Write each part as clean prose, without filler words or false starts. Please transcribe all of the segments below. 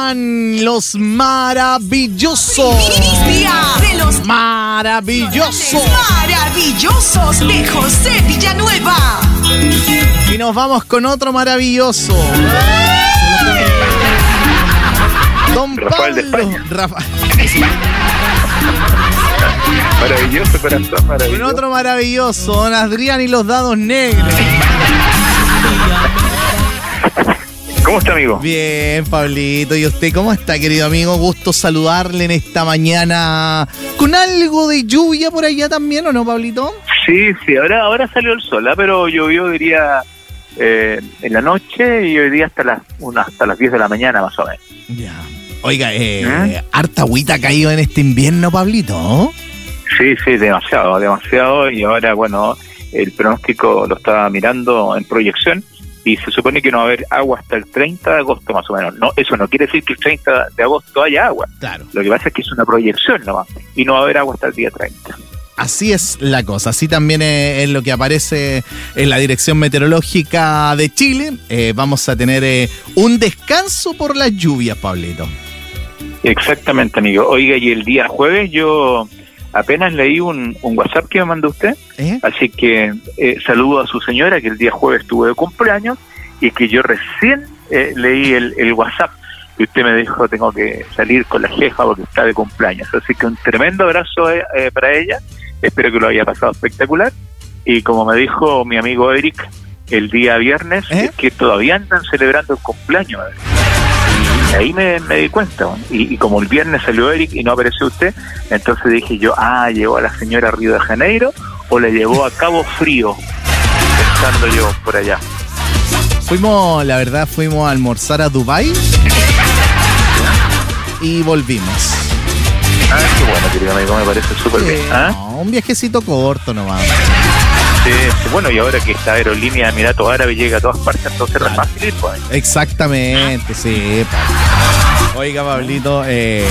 Llegan los maravillosos. Día de los Maravillosos. maravillosos de José Villanueva. Y nos vamos con otro maravilloso. Don Rafael de Pablo. España. Maravilloso, corazón, maravilloso. Con otro maravilloso, don Adrián y los dados negros. ¿Cómo está, amigo? Bien, Pablito. ¿Y usted cómo está, querido amigo? Gusto saludarle en esta mañana. ¿Con algo de lluvia por allá también o no, Pablito? Sí, ahora salió el sol, pero llovió, diría, en la noche y hoy día hasta las 10 de la mañana, más o menos. Ya. Oiga, harta agüita ha caído en este invierno, Pablito, ¿no? Sí, demasiado. Y ahora, bueno, el pronóstico lo estaba mirando en proyección y se supone que no va a haber agua hasta el 30 de agosto, más o menos. No, eso no quiere decir que el 30 de agosto haya agua. Claro. Lo que pasa es que es una proyección nomás y no va a haber agua hasta el día 30. Así es la cosa, así también es lo que aparece en la Dirección Meteorológica de Chile. Vamos a tener un descanso por las lluvias, Pablito. Exactamente, amigo. Oiga, y el día jueves yo apenas leí un WhatsApp que me mandó usted, así que saludo a su señora, que el día jueves estuvo de cumpleaños, y que yo recién leí el WhatsApp, y usted me dijo, tengo que salir con la jefa porque está de cumpleaños. Así que un tremendo abrazo para ella, espero que lo haya pasado espectacular, y como me dijo mi amigo Eric el día viernes, es que todavía andan celebrando el cumpleaños. Y ahí me di cuenta, ¿no? Y como el viernes salió Eric y no apareció usted, entonces dije yo, llevó a la señora a Río de Janeiro o le llevó a Cabo Frío, pensando yo por allá. Fuimos a almorzar a Dubái y volvimos. Qué bueno, querido amigo, me parece súper bien. No, un viajecito corto nomás. Sí, bueno, y ahora que esta aerolínea de Emiratos Árabes llega a todas partes, entonces es fácil ir, pues. Exactamente, sí, Oiga, Pablito,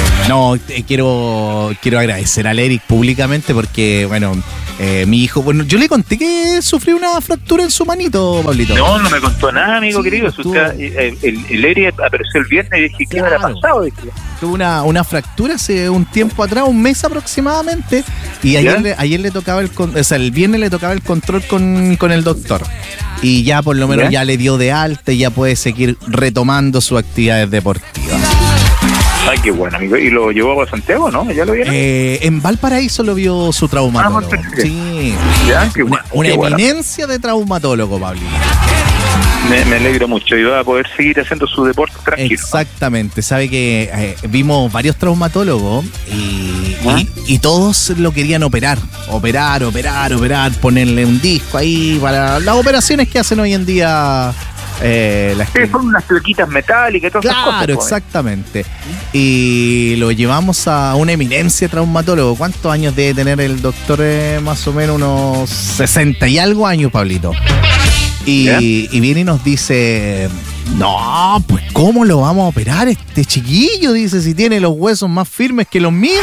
quiero agradecer al Eric públicamente porque, bueno, mi hijo, bueno, yo le conté que sufrió una fractura en su manito, Pablito. No me contó nada, amigo, sí, querido. El Eric apareció el viernes y dije, ¿qué habrá pasado? Tuvo una fractura hace un tiempo atrás, un mes aproximadamente, y ayer le tocaba el viernes le tocaba el control con el doctor. Y ya por lo menos ya le dio de alta y ya puede seguir retomando sus actividades deportivas. Ay, qué bueno, amigo. ¿Y lo llevó a Santiago, no? ¿Ya lo vieron? En Valparaíso lo vio su traumatólogo. Sí. Ya, qué bueno. Una eminencia de traumatólogo, Pablito. Me alegro mucho y va a poder seguir haciendo su deporte tranquilo. Exactamente. Sabe que vimos varios traumatólogos y todos lo querían operar, ponerle un disco ahí para las operaciones que hacen hoy en día. Son unas plaquitas metálicas y todas esas cosas. Claro, exactamente. Y lo llevamos a una eminencia traumatólogo. ¿Cuántos años debe tener el doctor? Más o menos unos 60 y algo años, Pablito. Y viene y nos dice, no, pues ¿cómo lo vamos a operar este chiquillo? Dice, si tiene los huesos más firmes que los míos.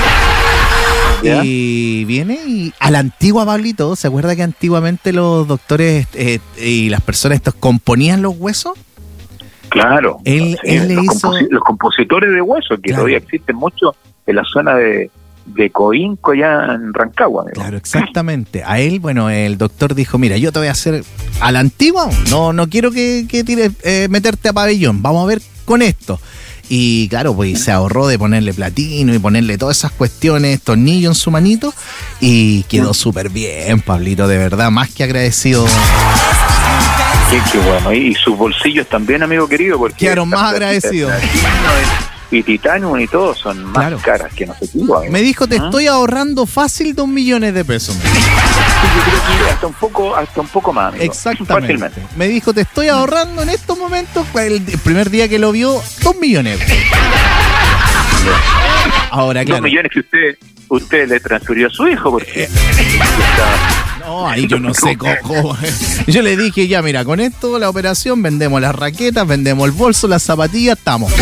¿Ya? Y viene y a la antigua, Pablito, ¿se acuerda que antiguamente los doctores y las personas estos componían los huesos? Claro. Él le hizo... Los compositores de huesos, que todavía existen mucho en la zona de Coinco, allá en Rancagua. Amigo. Claro, exactamente. A él, bueno, el doctor dijo, mira, yo te voy a hacer a la antigua, no quiero que tires, meterte a pabellón, vamos a ver con esto. Y claro, pues se ahorró de ponerle platino y ponerle todas esas cuestiones, tornillo en su manito, y quedó súper bien, Pablito, de verdad, más que agradecido. Qué bueno, y sus bolsillos también, amigo querido, porque quedaron más agradecidos. Y titanio y todo son más caras que no sé qué. Me dijo, te estoy ahorrando fácil 2 millones de pesos. Yo creo que hasta un poco más, amigo. Exactamente. Fácilmente. Me dijo, te estoy ahorrando en estos momentos, el primer día que lo vio, 2 millones. Ahora, claro. 2 millones que usted le transfirió a su hijo, porque... No, ahí yo no sé cómo. Yo le dije, ya mira, con esto, la operación, vendemos las raquetas, vendemos el bolso, las zapatillas, estamos.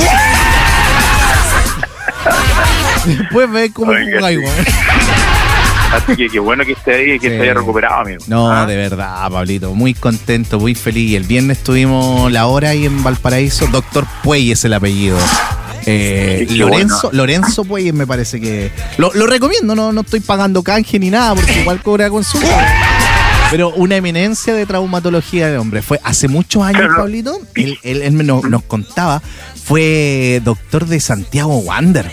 Después ve cómo jugáis, güey. Así que qué bueno que esté ahí y que se haya recuperado, amigo. No, de verdad, Pablito, muy contento, muy feliz. El viernes tuvimos la hora ahí en Valparaíso. Doctor Puey es el apellido. Lorenzo pues me parece que lo recomiendo, no estoy pagando canje ni nada porque igual cobra consulta. Pero una eminencia de traumatología de hombre. Fue hace muchos años, Pablito. Él nos contaba. Fue doctor de Santiago Wander.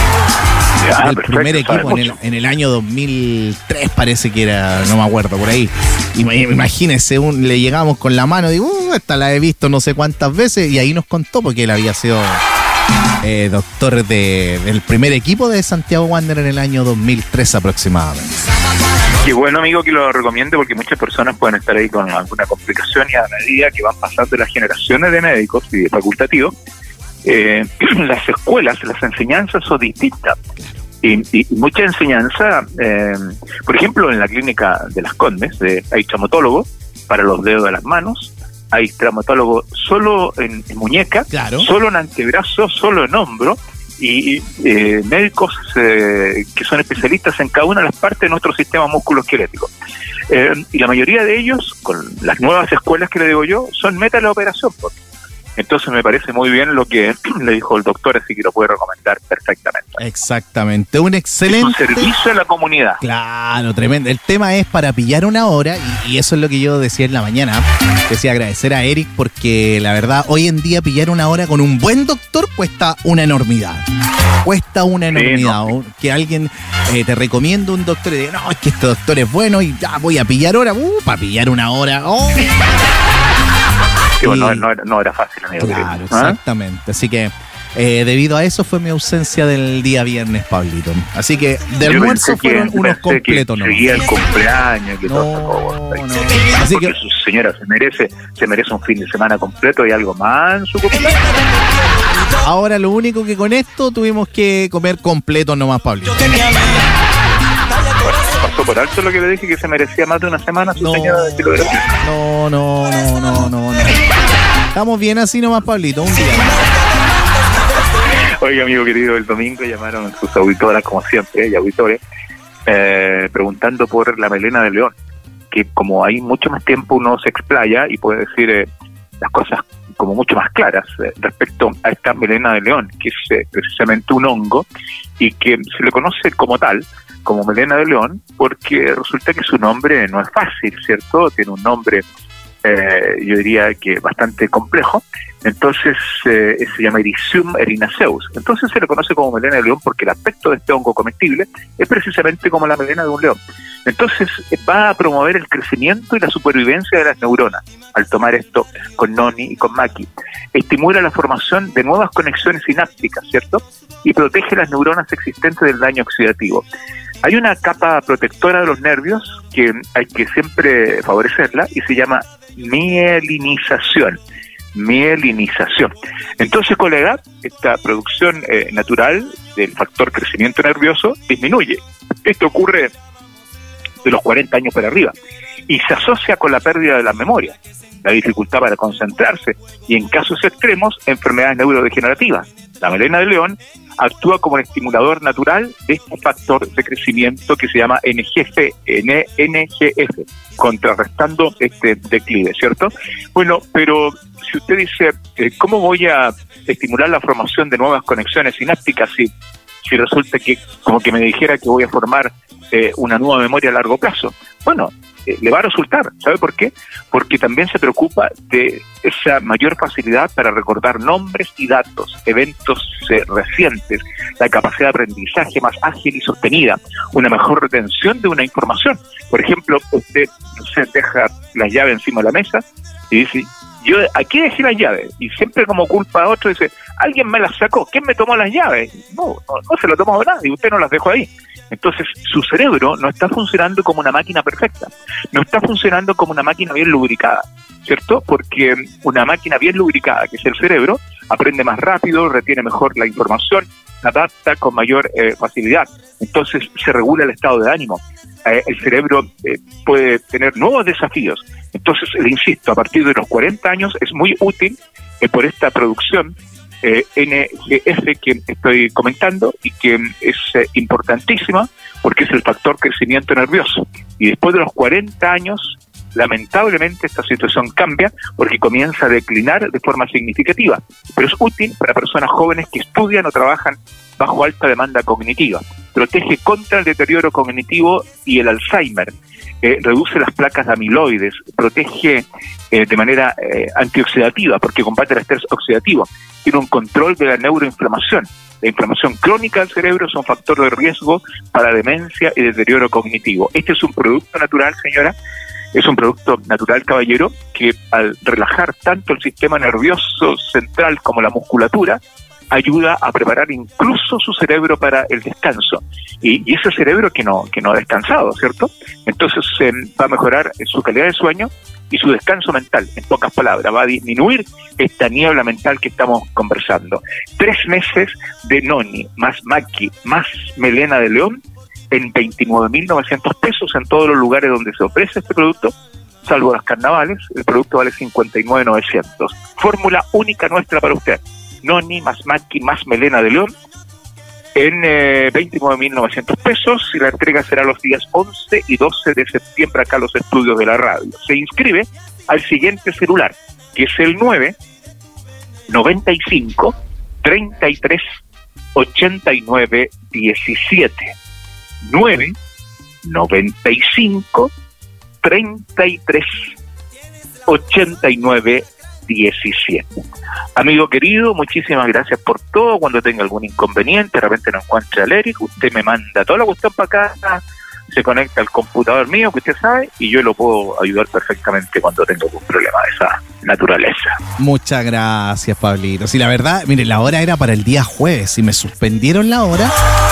El primer equipo en el año 2003 parece que era, no me acuerdo, por ahí. Imagínense, le llegamos con la mano, digo, esta la he visto no sé cuántas veces, y ahí nos contó porque él había sido doctor del primer equipo de Santiago Wander en el año 2003 aproximadamente. Qué bueno, amigo, que lo recomiende, porque muchas personas pueden estar ahí con alguna complicación, y a medida que van pasando las generaciones de médicos y de facultativos, las escuelas, las enseñanzas son distintas. Y mucha enseñanza, por ejemplo, en la clínica de Las Condes, hay traumatólogo para los dedos de las manos, hay traumatólogo solo en muñeca, claro, solo en antebrazo, solo en hombro, y médicos que son especialistas en cada una de las partes de nuestro sistema musculoesquelético. Y la mayoría de ellos, con las nuevas escuelas que le digo yo, son meta la operación. Entonces me parece muy bien lo que le dijo el doctor, así que lo puede recomendar perfectamente. Exactamente, un excelente... Es un servicio a la comunidad. Claro, tremendo. El tema es para pillar una hora, y eso es lo que yo decía en la mañana. Decía agradecer a Eric, porque la verdad, hoy en día pillar una hora con un buen doctor cuesta una enormidad. Cuesta una enormidad. Sí, no. Que alguien te recomienda un doctor y diga, no, es que este doctor es bueno y ya voy a pillar hora. Para pillar una hora. ¡Oh! Sí, no era fácil, amigo. Claro, exactamente. Así que debido a eso fue mi ausencia del día viernes, Pablito. Así que de almuerzo fueron unos completos, ¿no? Seguía el cumpleaños, que todo. Así que su señora se merece un fin de semana completo y algo más en su cumpleaños. Ahora lo único que con esto tuvimos que comer completo nomás, Pablito. Pasó por alto lo que le dije, que se merecía más de una semana su señora de kilogramos. No. Estamos bien así nomás, Pablito, un día. Oiga, amigo querido, el domingo llamaron sus auditoras, como siempre, y auditores, preguntando por la melena de león, que como hay mucho más tiempo uno se explaya y puede decir las cosas como mucho más claras respecto a esta melena de león, que es precisamente un hongo y que se le conoce como tal, como melena de león, porque resulta que su nombre no es fácil, ¿cierto? Tiene un nombre, yo diría que bastante complejo. Entonces se llama Ericium erinaceus. Entonces se le conoce como melena de león porque el aspecto de este hongo comestible es precisamente como la melena de un león. Entonces va a promover el crecimiento y la supervivencia de las neuronas al tomar esto con noni y con maqui. Estimula la formación de nuevas conexiones sinápticas, ¿cierto? Y protege las neuronas existentes del daño oxidativo. Hay una capa protectora de los nervios que hay que siempre favorecerla y se llama mielinización. Entonces, colega, esta producción natural del factor crecimiento nervioso disminuye. Esto ocurre de los 40 años para arriba y se asocia con la pérdida de la memoria, la dificultad para concentrarse y, en casos extremos, enfermedades neurodegenerativas. La melena de león actúa como un estimulador natural de este factor de crecimiento que se llama NGF, contrarrestando este declive, ¿cierto? Bueno, pero si usted dice, ¿cómo voy a estimular la formación de nuevas conexiones sinápticas si resulta que como que me dijera que voy a formar una nueva memoria a largo plazo? Bueno, le va a resultar. ¿Sabe por qué? Porque también se preocupa de esa mayor facilidad para recordar nombres y datos, eventos recientes, la capacidad de aprendizaje más ágil y sostenida, una mejor retención de una información. Por ejemplo, usted deja las llaves encima de la mesa y dice, yo aquí dejé las llaves, y siempre como culpa a otro dice, alguien me las sacó, ¿quién me tomó las llaves? No se lo tomó nadie, usted no las dejó ahí. Entonces su cerebro no está funcionando como una máquina perfecta, no está funcionando como una máquina bien lubricada, ¿cierto? Porque una máquina bien lubricada, que es el cerebro, aprende más rápido, retiene mejor la información, se adapta con mayor facilidad. Entonces se regula el estado de ánimo. El cerebro puede tener nuevos desafíos. Entonces, le insisto, a partir de los 40 años es muy útil por esta producción NGF que estoy comentando y que es importantísima porque es el factor crecimiento nervioso. Y después de los 40 años Lamentablemente esta situación cambia porque comienza a declinar de forma significativa, pero es útil para personas jóvenes que estudian o trabajan bajo alta demanda cognitiva. Protege contra el deterioro cognitivo y el Alzheimer, reduce las placas de amiloides, protege de manera antioxidativa porque combate el estrés oxidativo, tiene un control de la neuroinflamación. La inflamación crónica del cerebro es un factor de riesgo para demencia y deterioro cognitivo. Este es un producto natural, señora, es un producto natural, caballero, que al relajar tanto el sistema nervioso central como la musculatura, ayuda a preparar incluso su cerebro para el descanso. Y ese cerebro que no ha descansado, ¿cierto? Entonces va a mejorar su calidad de sueño y su descanso mental. En pocas palabras, va a disminuir esta niebla mental que estamos conversando. 3 meses de Noni, más Maqui, más Melena de León, en 29.900 pesos en todos los lugares donde se ofrece este producto, salvo los carnavales. El producto vale 59.900. Fórmula única nuestra para usted. Noni, más Maqui, más Melena de León, en 29.900 pesos, y la entrega será los días 11 y 12 de septiembre acá a los estudios de la radio. Se inscribe al siguiente celular, que es el 995 33 89 17. 995 33 89 17. Amigo querido, muchísimas gracias por todo. Cuando tenga algún inconveniente, de repente no encuentre al Eric, usted me manda toda la cuestión para acá, se conecta al computador mío, que usted sabe, y yo lo puedo ayudar perfectamente cuando tenga algún problema de esa naturaleza. Muchas gracias, Pablito. Sí, la verdad, mire, la hora era para el día jueves y me suspendieron la hora